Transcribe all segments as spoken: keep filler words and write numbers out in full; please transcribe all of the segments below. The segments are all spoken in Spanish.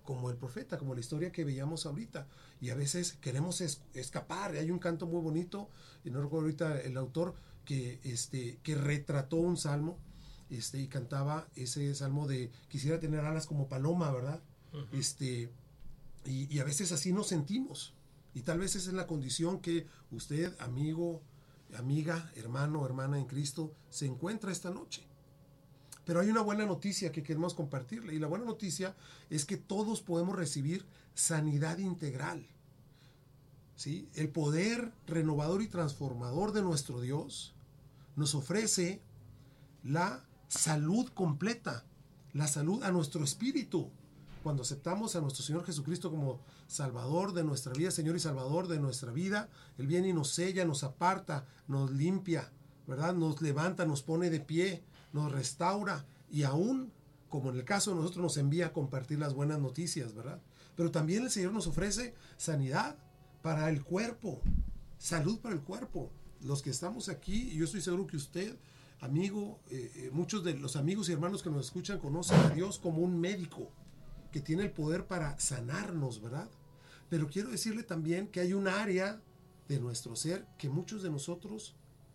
como el profeta, como la historia que veíamos ahorita. Y a veces queremos es, escapar. Hay un canto muy bonito, y no recuerdo ahorita el autor, que, este, que retrató un salmo este, y cantaba ese salmo de quisiera tener alas como paloma, ¿verdad? Uh-huh. Este, y, y a veces así nos sentimos. Y tal vez esa es la condición que usted, amigo, amiga, hermano, hermana en Cristo, se encuentra esta noche. Pero hay una buena noticia que queremos compartirle. Y la buena noticia es que todos podemos recibir sanidad integral. ¿Sí? El poder renovador y transformador de nuestro Dios nos ofrece la salud completa, la salud a nuestro espíritu. Cuando aceptamos a nuestro Señor Jesucristo como Salvador de nuestra vida, Señor y Salvador de nuestra vida, Él viene y nos sella, nos aparta, nos limpia, ¿verdad? Nos levanta, nos pone de pie, nos restaura y aún, como en el caso de nosotros, nos envía a compartir las buenas noticias, ¿verdad? Pero también el Señor nos ofrece sanidad para el cuerpo, salud para el cuerpo. Los que estamos aquí, y yo estoy seguro que usted, amigo, eh, eh, muchos de los amigos y hermanos que nos escuchan conocen a Dios como un médico que tiene el poder para sanarnos, ¿verdad? Pero quiero decirle también que hay un área de nuestro ser que muchos de nosotros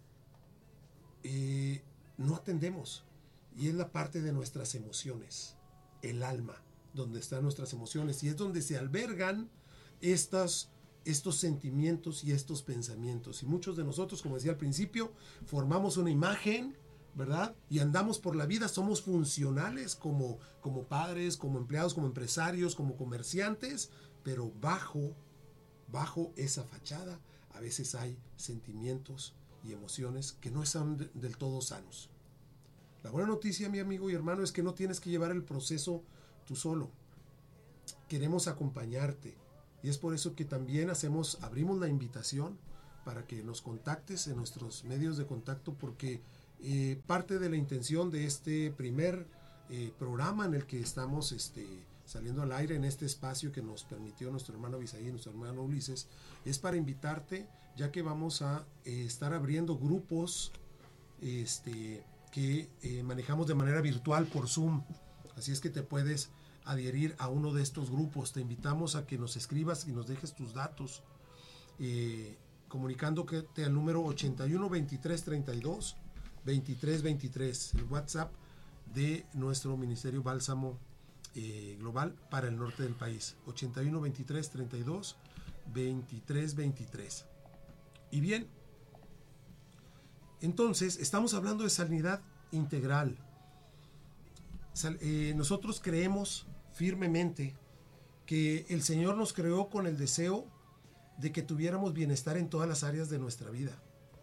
eh, no atendemos, y es la parte de nuestras emociones, el alma, donde están nuestras emociones, y es donde se albergan estas, estos sentimientos y estos pensamientos. Y muchos de nosotros, como decía al principio, formamos una imagen, ¿verdad? Y andamos por la vida, somos funcionales como, como padres, como empleados, como empresarios, como comerciantes, pero bajo, bajo esa fachada a veces hay sentimientos y emociones que no están de, del todo sanos. La buena noticia, mi amigo y hermano, es que no tienes que llevar el proceso tú solo. Queremos acompañarte, y es por eso que también hacemos, abrimos la invitación para que nos contactes en nuestros medios de contacto, porque Eh, parte de la intención de este primer eh, programa en el que estamos este, saliendo al aire en este espacio que nos permitió nuestro hermano Abisaí y nuestro hermano Ulises, es para invitarte, ya que vamos a eh, estar abriendo grupos este, que eh, manejamos de manera virtual por Zoom. Así es que te puedes adherir a uno de estos grupos. Te invitamos a que nos escribas y nos dejes tus datos, eh, comunicándote al número ochenta y uno, veintitrés, treinta y dos, veintitrés veintitrés, el WhatsApp de nuestro Ministerio Bálsamo eh, Global para el norte del país, ochenta y uno, veintitrés, treinta y dos, veintitrés veintitrés. Y bien, entonces estamos hablando de sanidad integral. Sal, eh, nosotros creemos firmemente que el Señor nos creó con el deseo de que tuviéramos bienestar en todas las áreas de nuestra vida.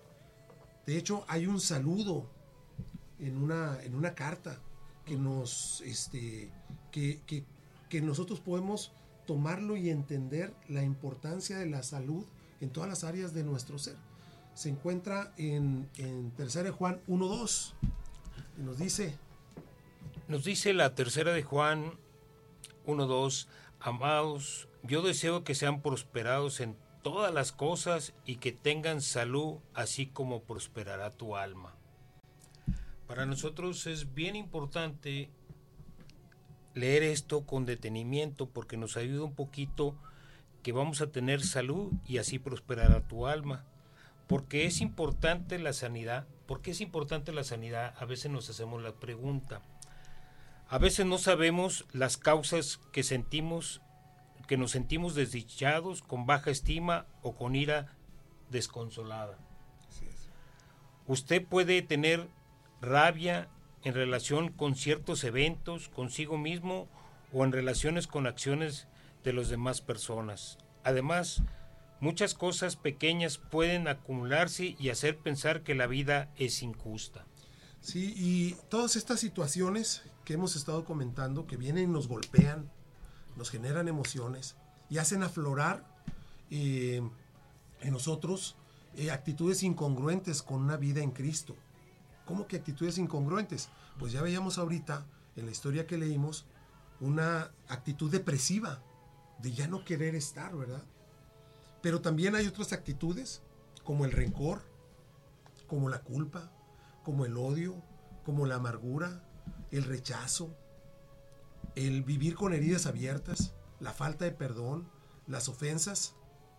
De hecho, hay un saludo en una, en una carta que nos, este, que, que, que nosotros podemos tomarlo y entender la importancia de la salud en todas las áreas de nuestro ser. Se encuentra en, en tercera de Juan uno dos, y nos dice... Nos dice la tercera de Juan uno dos, amados, yo deseo que sean prosperados en todas las cosas y que tengan salud, así como prosperará tu alma. Para nosotros es bien importante leer esto con detenimiento porque nos ayuda un poquito que vamos a tener salud y así prosperará tu alma. Porque es importante la sanidad. ¿Por qué es importante la sanidad? A veces nos hacemos la pregunta. A veces no sabemos las causas que sentimos que nos sentimos desdichados, con baja estima o con ira desconsolada. Así es. Usted puede tener rabia en relación con ciertos eventos, consigo mismo o en relaciones con acciones de las demás personas. Además, muchas cosas pequeñas pueden acumularse y hacer pensar que la vida es injusta. Sí, y todas estas situaciones que hemos estado comentando, que vienen y nos golpean, nos generan emociones y hacen aflorar eh, en nosotros eh, actitudes incongruentes con una vida en Cristo. ¿Cómo que actitudes incongruentes? Pues ya veíamos ahorita, en la historia que leímos, una actitud depresiva, de ya no querer estar, ¿verdad? Pero también hay otras actitudes, como el rencor, como la culpa, como el odio, como la amargura, el rechazo. el vivir con heridas abiertas, la falta de perdón, las ofensas.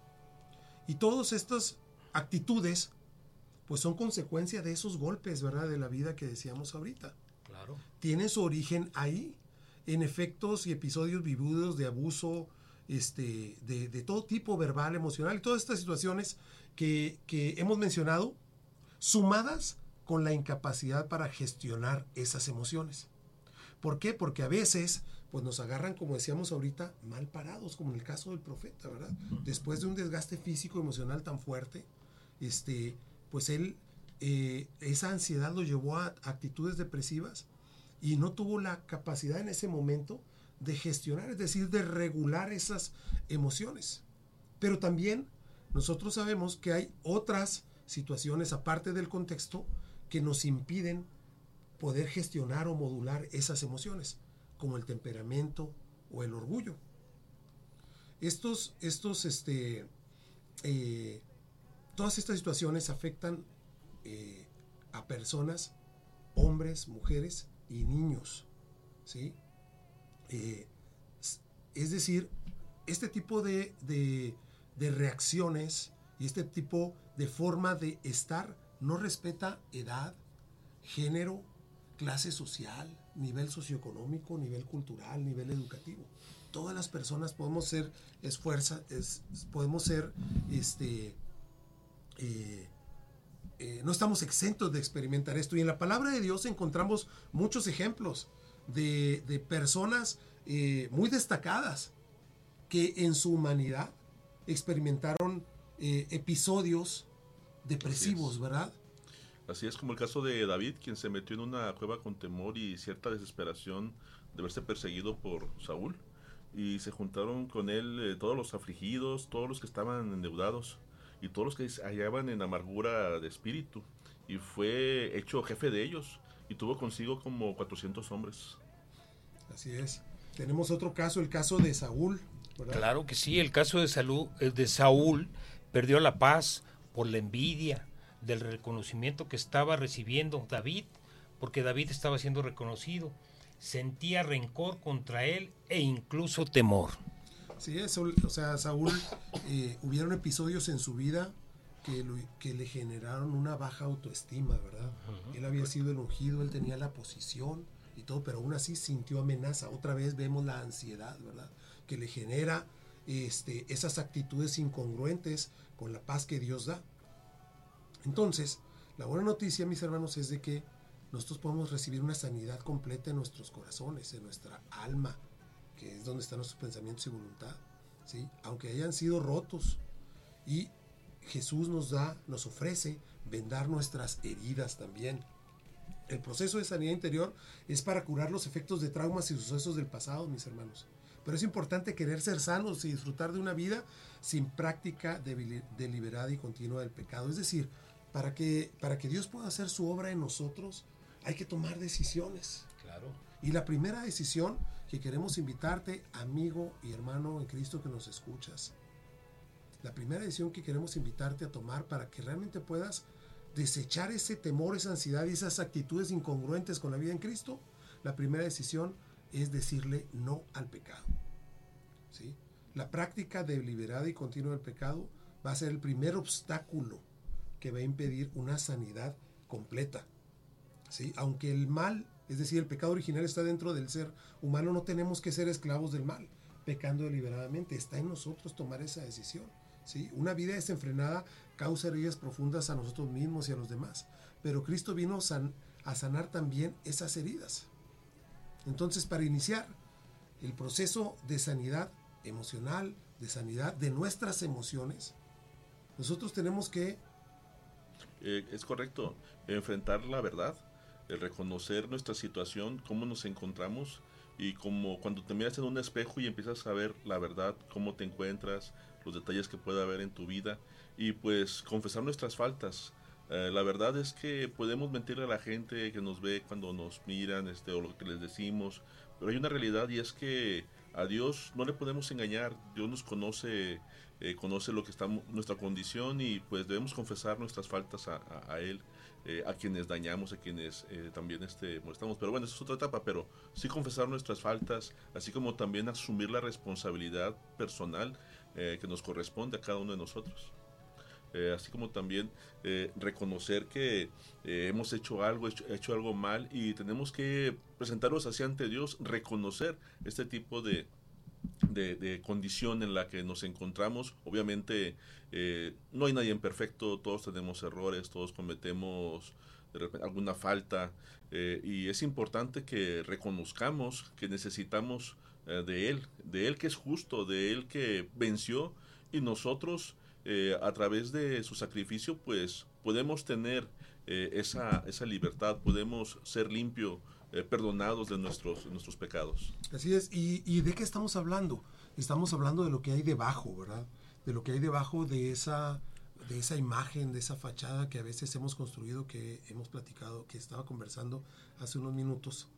Y todas estas actitudes pues son consecuencia de esos golpes, ¿verdad? De la vida que decíamos ahorita. Claro. Tienen su origen ahí, en efectos y episodios vividos de abuso, este, de, de todo tipo, verbal, emocional, y todas estas situaciones que, que hemos mencionado, sumadas con la incapacidad para gestionar esas emociones. ¿Por qué? Porque a veces pues nos agarran, como decíamos ahorita, mal parados, como en el caso del profeta, ¿verdad? Después de un desgaste físico, emocional tan fuerte, este, pues él, eh, esa ansiedad lo llevó a actitudes depresivas y no tuvo la capacidad en ese momento de gestionar, es decir, de regular esas emociones. Pero también nosotros sabemos que hay otras situaciones, aparte del contexto, que nos impiden poder gestionar o modular esas emociones, como el temperamento o el orgullo. Estos, estos, este, eh, todas estas situaciones afectan eh, a personas, hombres, mujeres y niños, ¿sí? Eh, es decir, este tipo de, de, de reacciones y este tipo de forma de estar no respeta edad, género, clase social, nivel socioeconómico, nivel cultural, nivel educativo. Todas las personas podemos ser esfuerza, es, podemos ser, este, eh, eh, no estamos exentos de experimentar esto. Y en la palabra de Dios encontramos muchos ejemplos de, de personas eh, muy destacadas que en su humanidad experimentaron eh, episodios depresivos, ¿verdad? Así es, como el caso de David, quien se metió en una cueva con temor y cierta desesperación de verse perseguido por Saúl, y se juntaron con él eh, todos los afligidos, todos los que estaban endeudados y todos los que se hallaban en amargura de espíritu, y fue hecho jefe de ellos y tuvo consigo como cuatrocientos hombres. Así es. Tenemos otro caso, el caso de Saúl, ¿verdad? Claro que sí, el caso de, Salud, de Saúl perdió la paz por la envidia del reconocimiento que estaba recibiendo David, porque David estaba siendo reconocido, sentía rencor contra él e incluso temor. Sí, eso, o sea, Saúl, eh, hubieron episodios en su vida que, lo, que le generaron una baja autoestima, ¿verdad? Uh-huh. Él había sido el ungido, él tenía la posición y todo, pero aún así sintió amenaza. Otra vez vemos la ansiedad, ¿verdad? Que le genera este, esas actitudes incongruentes con la paz que Dios da. Entonces, la buena noticia, mis hermanos, es de que nosotros podemos recibir una sanidad completa en nuestros corazones, en nuestra alma, que es donde están nuestros pensamientos y voluntad, ¿sí? Aunque hayan sido rotos. Y Jesús nos da, nos ofrece vendar nuestras heridas también. El proceso de sanidad interior es para curar los efectos de traumas y sucesos del pasado, mis hermanos. Pero es importante querer ser sanos y disfrutar de una vida sin práctica deliberada y continua del pecado. Es decir, para que, para que Dios pueda hacer su obra en nosotros, hay que tomar decisiones. Claro. Y la primera decisión que queremos invitarte, amigo y hermano en Cristo que nos escuchas, la primera decisión que queremos invitarte a tomar para que realmente puedas desechar ese temor, esa ansiedad y esas actitudes incongruentes con la vida en Cristo, la primera decisión es decirle no al pecado, ¿sí? La práctica deliberada y continua del pecado va a ser el primer obstáculo que va a impedir una sanidad completa, ¿sí? Aunque el mal, es decir, el pecado original está dentro del ser humano, no tenemos que ser esclavos del mal, pecando deliberadamente. Está en nosotros tomar esa decisión, ¿sí? Una vida desenfrenada causa heridas profundas a nosotros mismos y a los demás, pero Cristo vino san, a sanar también esas heridas. Entonces, para iniciar el proceso de sanidad emocional, de sanidad de nuestras emociones, nosotros tenemos que... Eh, es correcto, enfrentar la verdad, el reconocer nuestra situación, cómo nos encontramos, y como cuando te miras en un espejo y empiezas a ver la verdad, cómo te encuentras, los detalles que puede haber en tu vida, y pues confesar nuestras faltas. Eh, la verdad es que podemos mentirle a la gente que nos ve cuando nos miran, este, o lo que les decimos, pero hay una realidad, y es que a Dios no le podemos engañar. Dios nos conoce, eh, conoce lo que está nuestra condición, y pues debemos confesar nuestras faltas a, a, a Él, eh, a quienes dañamos, a quienes eh, también este, molestamos. Pero bueno, esa es otra etapa, pero sí confesar nuestras faltas, así como también asumir la responsabilidad personal eh, que nos corresponde a cada uno de nosotros. Eh, así como también eh, reconocer que eh, hemos hecho algo, hecho, hecho algo mal, y tenemos que presentarlos hacia ante Dios, reconocer este tipo de, de, de condición en la que nos encontramos. Obviamente eh, no hay nadie perfecto, todos tenemos errores, todos cometemos de repente alguna falta, eh, y es importante que reconozcamos que necesitamos eh, de Él, de Él que es justo, de Él que venció, y nosotros Eh, a través de su sacrificio pues podemos tener eh, esa, esa libertad, podemos ser limpios, eh, perdonados de nuestros, nuestros pecados. Así es. ¿Y, ¿Y de qué estamos hablando? Estamos hablando de lo que hay debajo, ¿verdad? De lo que hay debajo de esa, de esa imagen, de esa fachada que a veces hemos construido, que hemos platicado, que estaba conversando hace unos minutos.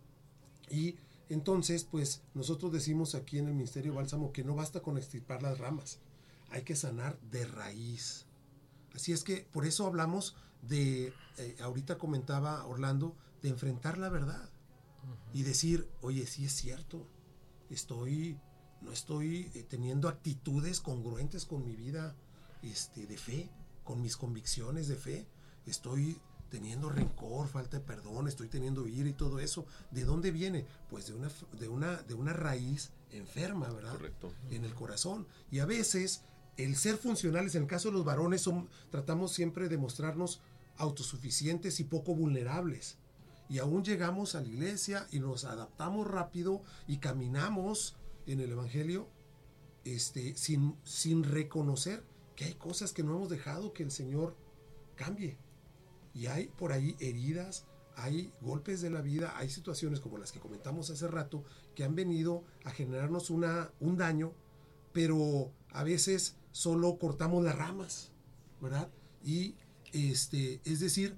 Y entonces pues nosotros decimos aquí en el Ministerio Bálsamo que no basta con extirpar las ramas, hay que sanar de raíz. Así es que por eso hablamos de, eh, ahorita comentaba Orlando, de enfrentar la verdad. Uh-huh. Y decir, oye, sí es cierto, estoy, no estoy eh, teniendo actitudes congruentes con mi vida este, de fe, con mis convicciones de fe, estoy teniendo rencor, falta de perdón, estoy teniendo ira y todo eso. ¿De dónde viene? Pues de una, de una, de una raíz enferma, ¿verdad? Correcto. En el corazón. Y a veces el ser funcionales, en el caso de los varones, son, tratamos siempre de mostrarnos autosuficientes y poco vulnerables. Y aún llegamos a la iglesia y nos adaptamos rápido y caminamos en el Evangelio este, sin, sin reconocer que hay cosas que no hemos dejado que el Señor cambie. Y hay por ahí heridas, hay golpes de la vida, hay situaciones como las que comentamos hace rato que han venido a generarnos una, un daño, pero a veces solo cortamos las ramas, ¿verdad? Y este, es decir,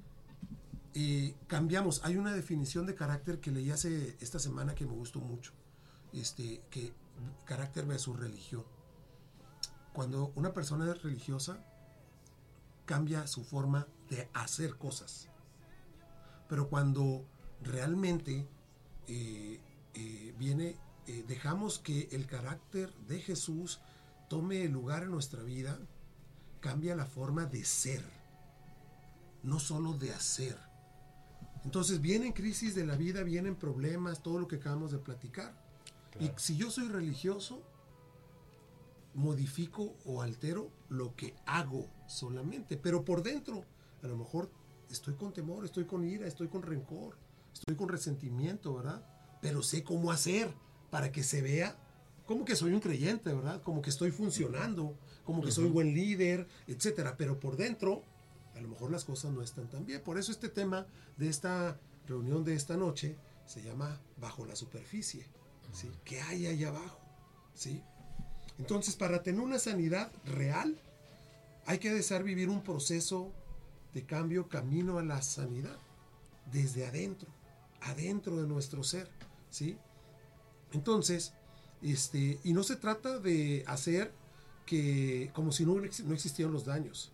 eh, cambiamos. Hay una definición de carácter que leí hace esta semana que me gustó mucho, este, que carácter versus religión. Cuando una persona es religiosa, cambia su forma de hacer cosas. Pero cuando realmente eh, eh, viene, eh, dejamos que el carácter de Jesús tome el lugar en nuestra vida, cambia la forma de ser, no solo de hacer. Entonces vienen crisis de la vida, vienen problemas, todo lo que acabamos de platicar. Claro. Y si yo soy religioso, modifico o altero lo que hago solamente, pero por dentro a lo mejor estoy con temor, estoy con ira, estoy con rencor, estoy con resentimiento, ¿verdad? Pero sé cómo hacer para que se vea como que soy un creyente, ¿verdad? Como que estoy funcionando, como que uh-huh. soy buen líder, etcétera, pero por dentro a lo mejor las cosas no están tan bien. Por eso este tema de esta reunión de esta noche se llama Bajo la Superficie, ¿sí? Uh-huh. ¿Qué hay allá abajo? ¿Sí? Entonces, para tener una sanidad real, hay que desear vivir un proceso de cambio, camino a la sanidad, desde adentro, adentro de nuestro ser, ¿sí? Entonces, este, y no se trata de hacer que, como si no, no existieran los daños,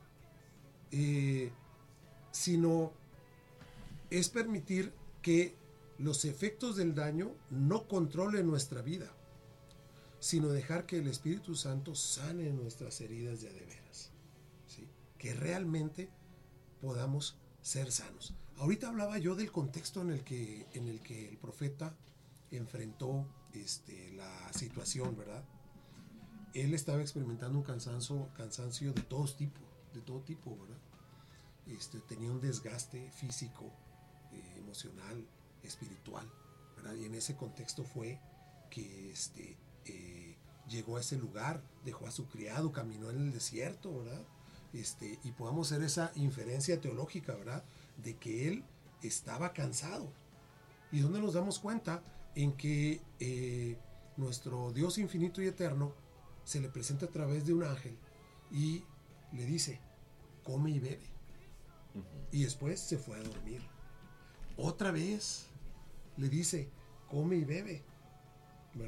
eh, sino es permitir que los efectos del daño no controlen nuestra vida, sino dejar que el Espíritu Santo sane nuestras heridas de a de veras, ¿sí? Que realmente podamos ser sanos. Ahorita hablaba yo del contexto en el que, en el que el profeta enfrentó este, la situación, ¿verdad? Él estaba experimentando un cansancio, cansancio de todos tipos, de todo tipo, ¿verdad? Este, tenía un desgaste físico, eh, emocional, espiritual, ¿verdad? Y en ese contexto fue que este, eh, llegó a ese lugar, dejó a su criado, caminó en el desierto, ¿verdad? Este, y podamos hacer esa inferencia teológica, ¿verdad? De que él estaba cansado. ¿Y dónde nos damos cuenta? En que eh, nuestro Dios infinito y eterno se le presenta a través de un ángel y le dice, come y bebe. Uh-huh. Y después se fue a dormir. Otra vez le dice, come y bebe, ¿verdad?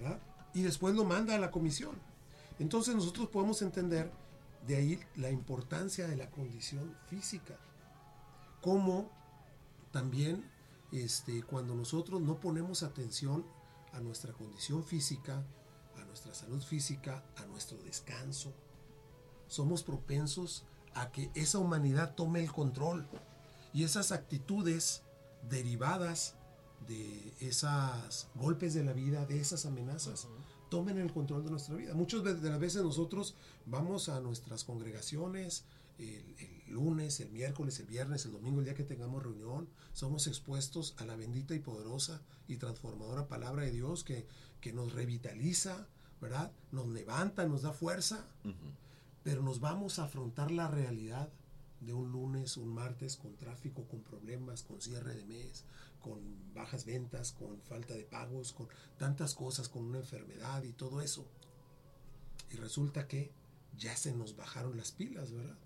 y después lo manda a la comisión. Entonces nosotros podemos entender de ahí la importancia de la condición física, como también este, cuando nosotros no ponemos atención a nuestra condición física, a nuestra salud física, a nuestro descanso, somos propensos a que esa humanidad tome el control y esas actitudes derivadas de esos golpes de la vida, de esas amenazas, uh-huh. tomen el control de nuestra vida. Muchas de las veces nosotros vamos a nuestras congregaciones el, el lunes, el miércoles, el viernes, el domingo, el día que tengamos reunión, somos expuestos a la bendita y poderosa y transformadora palabra de Dios que, que nos revitaliza, ¿verdad? Nos levanta, nos da fuerza, uh-huh. pero nos vamos a afrontar la realidad de un lunes, un martes, con tráfico, con problemas, con cierre de mes, con bajas ventas, con falta de pagos, con tantas cosas, con una enfermedad y todo eso. Y resulta que ya se nos bajaron las pilas, ¿verdad?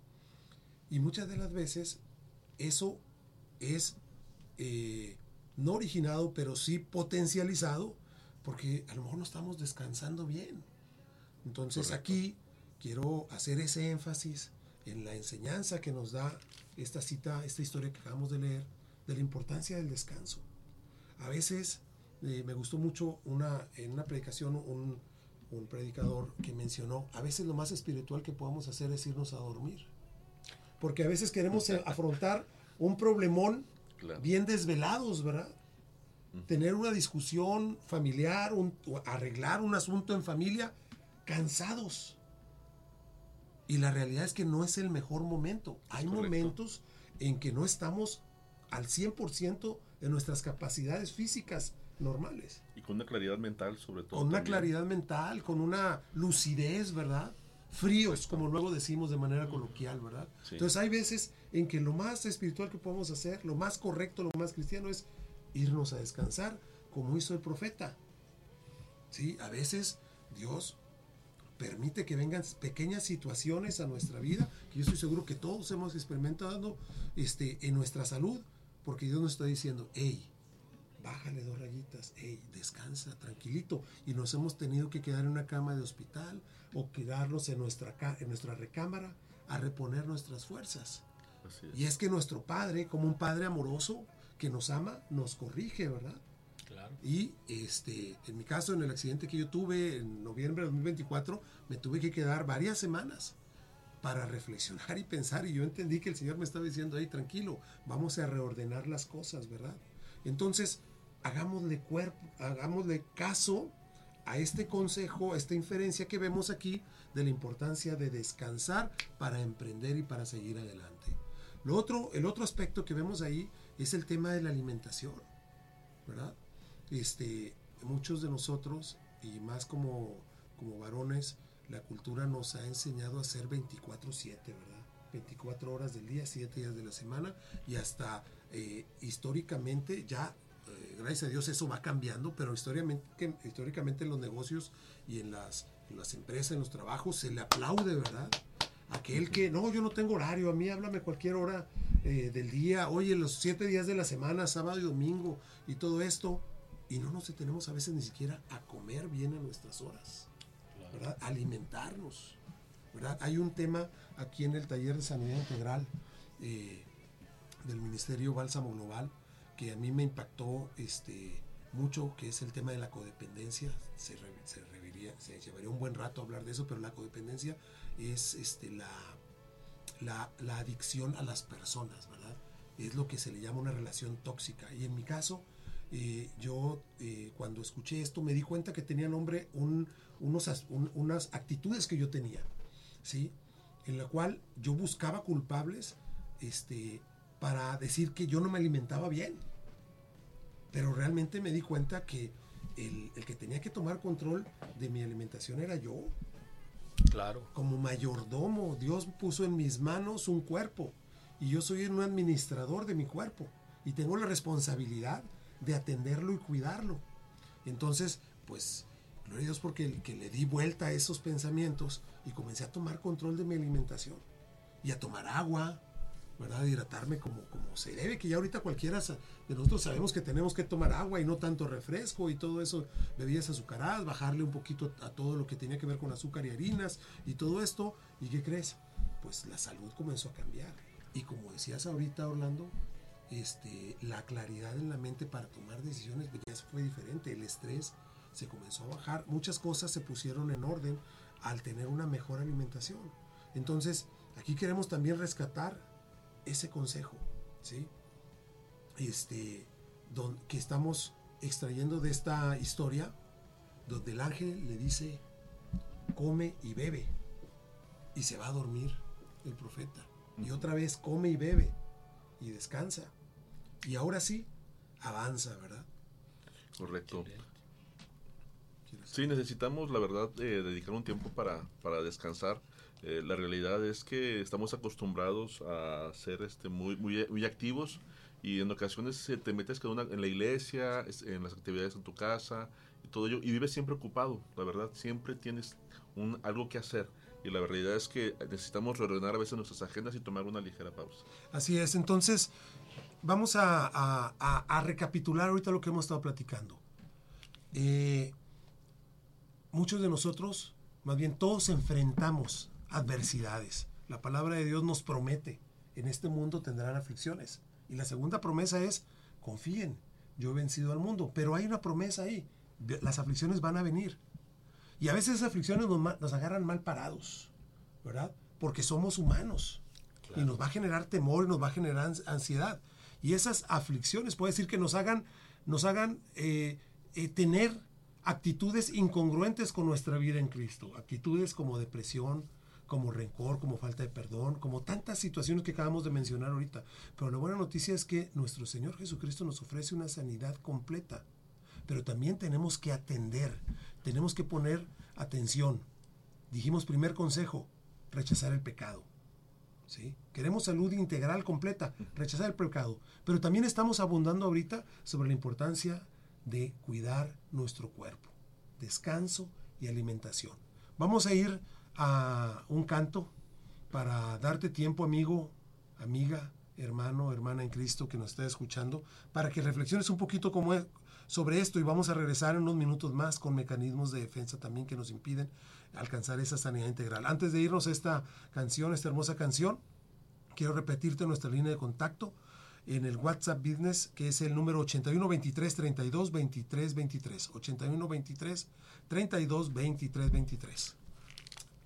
Y muchas de las veces eso es eh, no originado, pero sí potencializado, porque a lo mejor no estamos descansando bien. Entonces Correcto. Aquí quiero hacer ese énfasis en la enseñanza que nos da esta cita, esta historia que acabamos de leer, de la importancia del descanso. A veces eh, me gustó mucho una, en una predicación un, un predicador que mencionó, a veces lo más espiritual que podemos hacer es irnos a dormir. Porque a veces queremos afrontar un problemón claro. bien desvelados, ¿verdad? Uh-huh. Tener una discusión familiar, un, arreglar un asunto en familia, cansados. Y la realidad es que no es el mejor momento. Hay Correcto. Momentos en que no estamos al cien por ciento de nuestras capacidades físicas normales. Y con una claridad mental, sobre todo. Con una también. claridad mental, con una lucidez, ¿verdad? Fríos, Correcto. Como luego decimos de manera coloquial, ¿verdad? Sí. Entonces hay veces en que lo más espiritual que podemos hacer, lo más correcto, lo más cristiano es irnos a descansar, como hizo el profeta. Sí, a veces Dios permite que vengan pequeñas situaciones a nuestra vida, que yo estoy seguro que todos hemos experimentado este, en nuestra salud, porque Dios nos está diciendo, hey, bájale dos rayitas, hey, descansa, tranquilito, y nos hemos tenido que quedar en una cama de hospital o quedarnos en nuestra, en nuestra recámara a reponer nuestras fuerzas. Así es. Y es que nuestro Padre, como un Padre amoroso que nos ama, nos corrige, ¿verdad? Claro. Y este, en mi caso, en el accidente que yo tuve en noviembre de dos mil veinticuatro, me tuve que quedar varias semanas para reflexionar y pensar, y yo entendí que el Señor me estaba diciendo, hey, tranquilo, vamos a reordenar las cosas, ¿verdad? Entonces, hagámosle cuerpo, hagámosle caso a este consejo, a esta inferencia que vemos aquí de la importancia de descansar para emprender y para seguir adelante. Lo otro, el otro aspecto que vemos ahí es el tema de la alimentación, ¿verdad? Este, muchos de nosotros, y más como, como varones, la cultura nos ha enseñado a ser veinticuatro siete, ¿verdad? veinticuatro horas del día, siete días de la semana, y hasta eh, históricamente ya, eh, gracias a Dios eso va cambiando, pero históricamente, históricamente en los negocios y en las, en las empresas, en los trabajos, se le aplaude, ¿verdad? Aquel que, no, yo no tengo horario, a mí háblame cualquier hora eh, del día, oye, los siete días de la semana, sábado y domingo, y todo esto, y no nos detenemos a veces ni siquiera a comer bien a nuestras horas, ¿verdad? Alimentarnos, ¿verdad? Hay un tema aquí en el taller de sanidad integral eh, del Ministerio Bálsamo Global que a mí me impactó este, mucho, que es el tema de la codependencia. Se, re, se, revería, se llevaría un buen rato a hablar de eso, pero la codependencia es este, la, la, la adicción a las personas, ¿verdad? Es lo que se le llama una relación tóxica. Y en mi caso, Eh, yo eh, cuando escuché esto me di cuenta que tenía nombre un, unos, un, unas actitudes que yo tenía, ¿sí? En la cual yo buscaba culpables este, para decir que yo no me alimentaba bien, pero realmente me di cuenta que el, el que tenía que tomar control de mi alimentación era yo. Claro. Como mayordomo, Dios puso en mis manos un cuerpo y yo soy un administrador de mi cuerpo y tengo la responsabilidad de atenderlo y cuidarlo. Entonces, pues, gloria a Dios porque que le di vuelta a esos pensamientos y comencé a tomar control de mi alimentación y a tomar agua, ¿verdad? Hidratarme como, como se debe, que ya ahorita cualquiera de nosotros sabemos que tenemos que tomar agua y no tanto refresco y todo eso, bebidas azucaradas, bajarle un poquito a todo lo que tenía que ver con azúcar y harinas y todo esto. ¿Y qué crees? Pues la salud comenzó a cambiar. Y como decías ahorita, Orlando, este, la claridad en la mente para tomar decisiones ya fue diferente. El estrés se comenzó a bajar. Muchas cosas se pusieron en orden al tener una mejor alimentación. Entonces, aquí queremos también rescatar ese consejo, ¿sí? Este, don, que estamos extrayendo de esta historia, donde el ángel le dice, come y bebe, y se va a dormir el profeta. Y otra vez come y bebe, y descansa. Y ahora sí, avanza, ¿verdad? Correcto. Sí, necesitamos, la verdad, eh, dedicar un tiempo para, para descansar. Eh, la realidad es que estamos acostumbrados a ser este, muy, muy, muy activos y en ocasiones eh, te metes cada una, en la iglesia, en las actividades en tu casa y todo ello, y vives siempre ocupado, la verdad, siempre tienes un, algo que hacer. Y la realidad es que necesitamos reordenar a veces nuestras agendas y tomar una ligera pausa. Así es, entonces vamos a, a, a, a recapitular ahorita lo que hemos estado platicando. Eh, muchos de nosotros, más bien todos enfrentamos adversidades. La palabra de Dios nos promete, en este mundo tendrán aflicciones. Y la segunda promesa es, confíen, yo he vencido al mundo. Pero hay una promesa ahí, las aflicciones van a venir. Y a veces esas aflicciones nos, nos agarran mal parados, ¿verdad? Porque somos humanos. Claro. Y nos va a generar temor y nos va a generar ansiedad. Y esas aflicciones puede decir que nos hagan, nos hagan eh, eh, tener actitudes incongruentes con nuestra vida en Cristo. Actitudes como depresión, como rencor, como falta de perdón, como tantas situaciones que acabamos de mencionar ahorita. Pero la buena noticia es que nuestro Señor Jesucristo nos ofrece una sanidad completa. Pero también tenemos que atender, tenemos que poner atención. Dijimos, primer consejo, rechazar el pecado. ¿Sí? Queremos salud integral completa, rechazar el pecado. Pero también estamos abundando ahorita sobre la importancia de cuidar nuestro cuerpo, descanso y alimentación. Vamos a ir a un canto para darte tiempo, amigo, amiga, hermano, hermana en Cristo que nos está escuchando, para que reflexiones un poquito como es, sobre esto, y vamos a regresar en unos minutos más con mecanismos de defensa también que nos impiden alcanzar esa sanidad integral. Antes de irnos a esta canción, esta hermosa canción, quiero repetirte nuestra línea de contacto en el WhatsApp Business, que es el número ochenta y uno veintitrés treinta y dos veintitrés veintitrés, ochenta y uno veintitrés treinta y dos veintitrés veintitrés.